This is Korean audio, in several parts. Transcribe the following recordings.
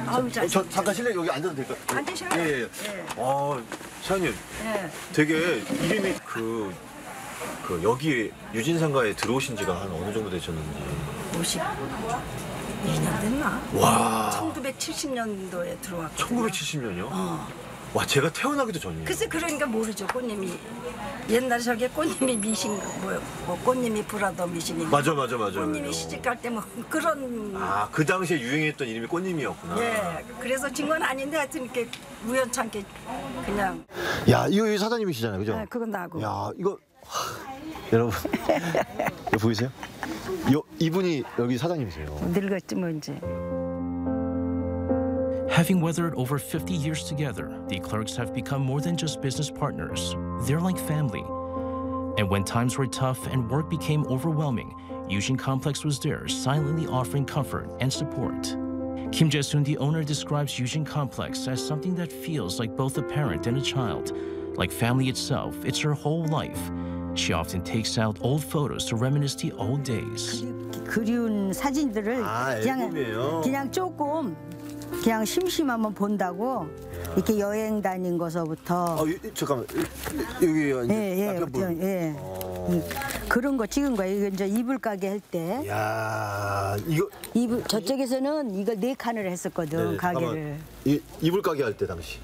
아우, 잘. 저 잠깐 실례 여기 앉아도 될까요? 앉으셔요. 예. 예. 사장님 예. 되게 이름이 그 여기 유진상가에 들어오신 지가 한 어느 정도 되셨는지. 52년 됐나? 와. 1970년도에 들어왔고. 1970년이요? 와, 제가 태어나기도 전이에요. 글쎄 그러니까 모르죠. 꽃님이 옛날에 저게 꽃님이 미신 뭐 꽃님이 불하더 미신인가. 맞아. 꽃님이 시집갈 때 뭐 그런. 아, 그 당시에 유행했던 이름이 꽃님이었구나. 예. 그래서 진 건 아닌데 하여튼 이렇게 우연찮게 그냥. 야, 이거 사장님이시잖아요, 그죠? 네, 그건 나고. 야, 이거 여러분 이거 보이세요? 이분이 여기 사장님이세요. 늙었지 뭐 이제. Having weathered over 50 years together, the Clerks have become more than just business partners. They're like family. And when times were tough and work became overwhelming, Eugene Complex was there, silently offering comfort and support. Kim Jae-soon, the owner, describes Eugene Complex as something that feels like both a parent and a child. Like family itself, it's her whole life. She often takes out old photos to reminisce the old days. 그리운 사진들을 앨범이에요. 그냥 조금 그냥 심심하면 본다고 이렇게 여행 다닌 거서부터 잠깐만 여기 남편분. 예. 그런 거 찍은 거예요. 이거 이제 이불 가게 할 때. 야, 이거 이불 저쪽에서는 이거 4칸을 했었거든. 네, 가게를. 이불 가게 할 때 당시.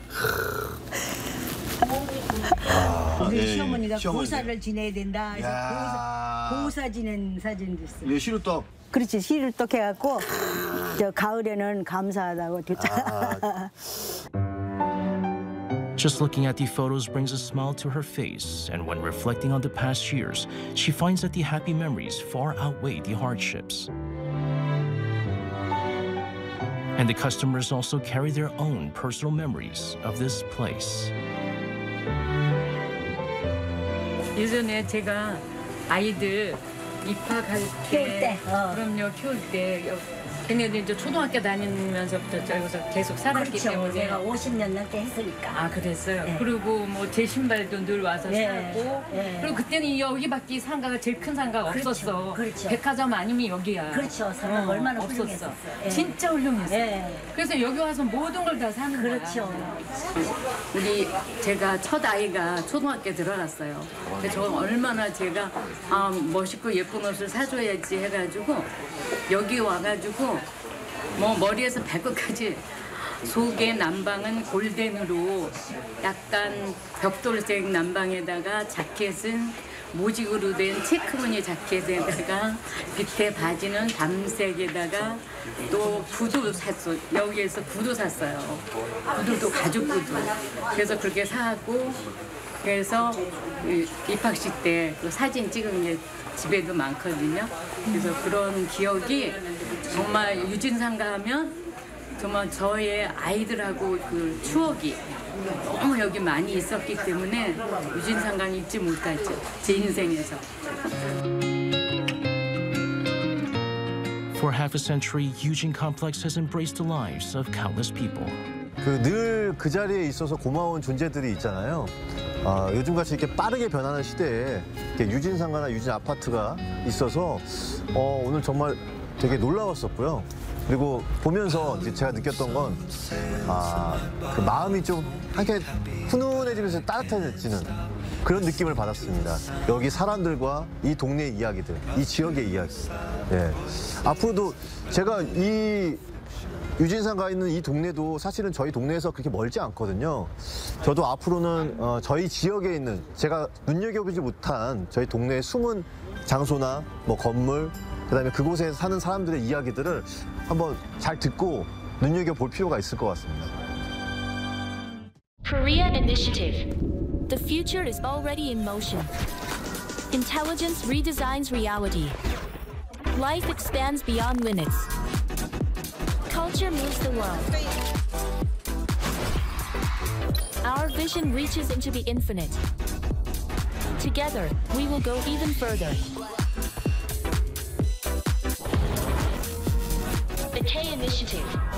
우리 예, 시어머니가 시어머니. 고사를 지내야 된다. 해서 고사 지낸 사진도 있어요. 이게 시루떡. 그렇지, 시를 떡 해갖고 저 가을에는 감사하다고. Just looking at the photos brings a smile to her face, and when reflecting on the past years, she finds that the happy memories far outweigh the hardships. And the customers also carry their own personal memories of this place. 예전에 제가 아이들 입학할 때, 그럼요, 키울 때, 걔네들 이제 초등학교 다니면서부터 저기서 계속 살았기 때문에. 제가 50년 넘게 했으니까. 아, 그랬어요? 네. 그리고 뭐 제 신발도 늘 와서 네. 사고. 네. 그리고 그때는 여기밖에 상가가 제일 큰 상가가 없었어. 그렇죠. 백화점 아니면 여기야. 그렇죠. 상가가 얼마나 없었어. 훌륭했었어요. 예. 진짜 훌륭했어. 예. 그래서 여기 와서 모든 걸 다 사는 거야. 그렇죠. 제가 첫 아이가 초등학교 들어갔어요. 그래서 저 얼마나 제가 멋있고 예쁜 옷을 사줘야지 해가지고 여기 와가지고 뭐 머리에서 발끝까지 속의 남방은 골덴으로 약간 벽돌색 남방에다가 자켓은 모직으로 된 체크무늬 자켓에다가 밑에 바지는 밤색에다가 또 구두 샀어. 여기에서 구두 샀어요. 구두도 가죽 구두. 그래서 그렇게 사고 그래서 입학식 때 그 사진 찍은 게 집에도 많거든요. 그래서 그런 기억이 정말 유진상가 하면 정말 저의 아이들하고 그 추억이 너무 여기 많이 있었기 때문에 유진상가는 잊지 못하죠. 제 인생에서. For half a century, Eugene Complex has embraced the lives of countless people. 늘 그 자리에 있어서 고마운 존재들이 있잖아요. 요즘같이 이렇게 빠르게 변하는 시대에 이렇게 유진상가나 유진 아파트가 있어서 오늘 정말 되게 놀라웠었고요. 그리고 보면서 이제 제가 느꼈던 건 그 마음이 좀 이렇게 훈훈해지면서 따뜻해지는 그런 느낌을 받았습니다. 여기 사람들과 이 동네의 이야기들, 이 지역의 이야기. 예. 앞으로도 제가 이 유진상가 있는 이 동네도 사실은 저희 동네에서 그렇게 멀지 않거든요. 저도 앞으로는 저희 지역에 있는 제가 눈여겨보지 못한 저희 동네의 숨은 장소나 뭐 건물, 그다음에 그곳에 사는 사람들의 이야기들을 한번 잘 듣고 눈여겨볼 필요가 있을 것 같습니다. Korea Initiative. The future is already in motion. Intelligence redesigns reality. Life expands beyond limits. Culture moves the world. Our vision reaches into the infinite. Together, we will go even further. The K Initiative.